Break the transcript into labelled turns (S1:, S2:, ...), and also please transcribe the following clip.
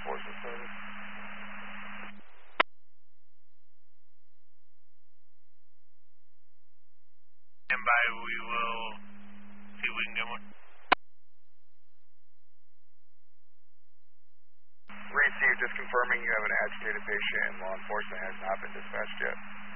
S1: enforcement service.
S2: Stand by, we will see if we can get one.
S1: Received, just confirming you have an agitated patient and law enforcement has not been dispatched yet.